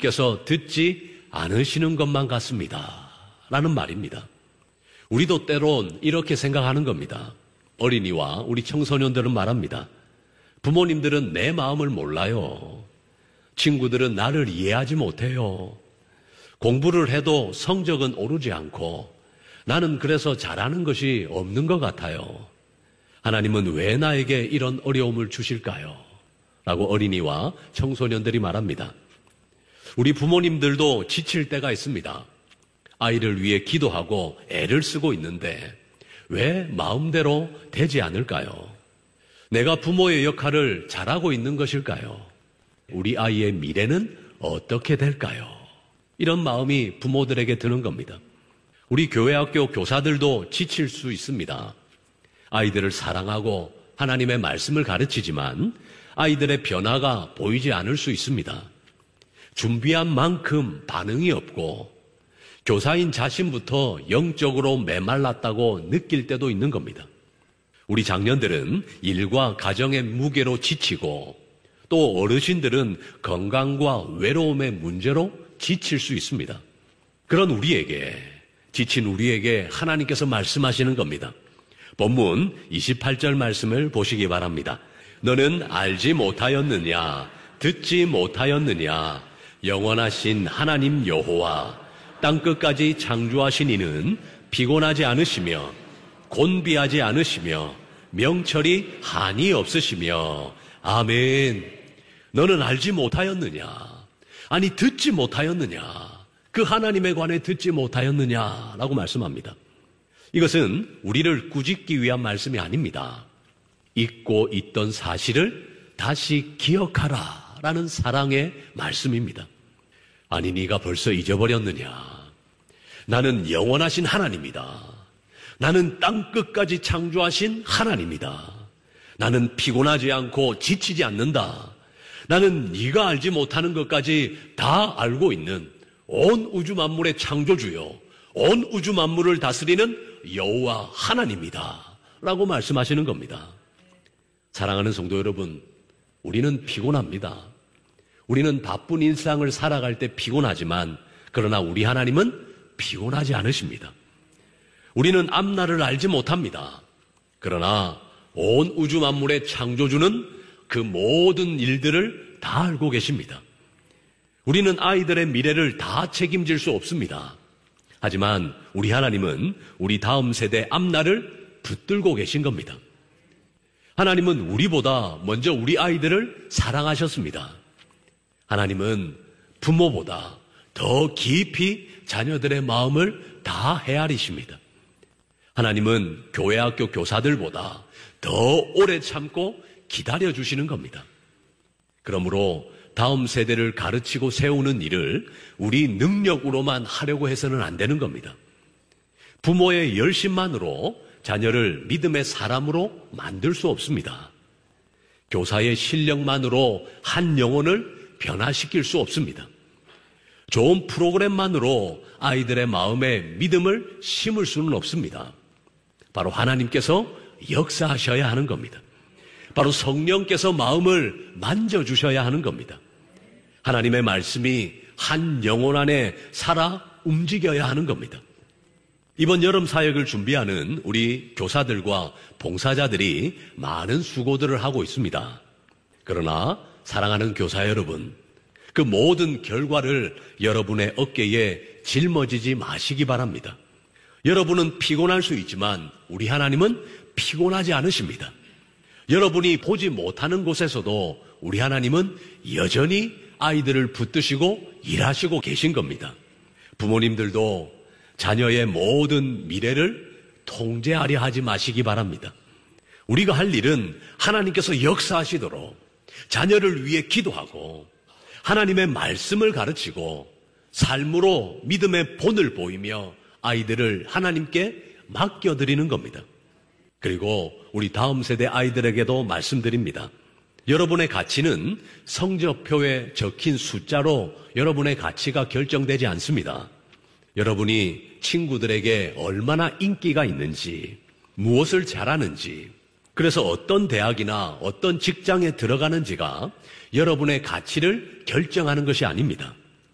하나님께서 듣지 않으시는 것만 같습니다. 라는 말입니다. 우리도 때론 이렇게 생각하는 겁니다. 어린이와 우리 청소년들은 말합니다. 부모님들은 내 마음을 몰라요. 친구들은 나를 이해하지 못해요. 공부를 해도 성적은 오르지 않고 나는 그래서 잘하는 것이 없는 것 같아요. 하나님은 왜 나에게 이런 어려움을 주실까요? 라고 어린이와 청소년들이 말합니다. 우리 부모님들도 지칠 때가 있습니다. 아이를 위해 기도하고 애를 쓰고 있는데 왜 마음대로 되지 않을까요? 내가 부모의 역할을 잘하고 있는 것일까요? 우리 아이의 미래는 어떻게 될까요? 이런 마음이 부모들에게 드는 겁니다. 우리 교회학교 교사들도 지칠 수 있습니다. 아이들을 사랑하고 하나님의 말씀을 가르치지만 아이들의 변화가 보이지 않을 수 있습니다. 준비한 만큼 반응이 없고 교사인 자신부터 영적으로 메말랐다고 느낄 때도 있는 겁니다. 우리 장년들은 일과 가정의 무게로 지치고 또 어르신들은 건강과 외로움의 문제로 지칠 수 있습니다. 그런 우리에게, 지친 우리에게 하나님께서 말씀하시는 겁니다. 본문 28절 말씀을 보시기 바랍니다. 너는 알지 못하였느냐, 듣지 못하였느냐, 영원하신 하나님 여호와 땅끝까지 창조하신 이는 피곤하지 않으시며 곤비하지 않으시며 명철이 한이 없으시며 아멘. 너는 알지 못하였느냐, 아니 듣지 못하였느냐, 그 하나님에 관해 듣지 못하였느냐라고 말씀합니다. 이것은 우리를 꾸짖기 위한 말씀이 아닙니다. 잊고 있던 사실을 다시 기억하라 라는 사랑의 말씀입니다. 아니 네가 벌써 잊어버렸느냐. 나는 영원하신 하나님이다. 나는 땅끝까지 창조하신 하나님이다. 나는 피곤하지 않고 지치지 않는다. 나는 네가 알지 못하는 것까지 다 알고 있는 온 우주 만물의 창조주요, 온 우주 만물을 다스리는 여호와 하나님이다 라고 말씀하시는 겁니다. 사랑하는 성도 여러분, 우리는 피곤합니다. 우리는 바쁜 일상을 살아갈 때 피곤하지만 그러나 우리 하나님은 피곤하지 않으십니다. 우리는 앞날을 알지 못합니다. 그러나 온 우주 만물의 창조주는 그 모든 일들을 다 알고 계십니다. 우리는 아이들의 미래를 다 책임질 수 없습니다. 하지만 우리 하나님은 우리 다음 세대 앞날을 붙들고 계신 겁니다. 하나님은 우리보다 먼저 우리 아이들을 사랑하셨습니다. 하나님은 부모보다 더 깊이 자녀들의 마음을 다 헤아리십니다. 하나님은 교회학교 교사들보다 더 오래 참고 기다려주시는 겁니다. 그러므로 다음 세대를 가르치고 세우는 일을 우리 능력으로만 하려고 해서는 안 되는 겁니다. 부모의 열심만으로 자녀를 믿음의 사람으로 만들 수 없습니다. 교사의 실력만으로 한 영혼을 변화시킬 수 없습니다. 좋은 프로그램만으로 아이들의 마음에 믿음을 심을 수는 없습니다. 바로 하나님께서 역사하셔야 하는 겁니다. 바로 성령께서 마음을 만져주셔야 하는 겁니다. 하나님의 말씀이 한 영혼 안에 살아 움직여야 하는 겁니다. 이번 여름 사역을 준비하는 우리 교사들과 봉사자들이 많은 수고들을 하고 있습니다. 그러나 사랑하는 교사 여러분, 그 모든 결과를 여러분의 어깨에 짊어지지 마시기 바랍니다. 여러분은 피곤할 수 있지만 우리 하나님은 피곤하지 않으십니다. 여러분이 보지 못하는 곳에서도 우리 하나님은 여전히 아이들을 붙드시고 일하시고 계신 겁니다. 부모님들도 자녀의 모든 미래를 통제하려 하지 마시기 바랍니다. 우리가 할 일은 하나님께서 역사하시도록 자녀를 위해 기도하고 하나님의 말씀을 가르치고 삶으로 믿음의 본을 보이며 아이들을 하나님께 맡겨드리는 겁니다. 그리고 우리 다음 세대 아이들에게도 말씀드립니다. 여러분의 가치는 성적표에 적힌 숫자로 여러분의 가치가 결정되지 않습니다. 여러분이 친구들에게 얼마나 인기가 있는지, 무엇을 잘하는지, 그래서 어떤 대학이나 어떤 직장에 들어가는지가 여러분의 가치를 결정하는 것이 아닙니다.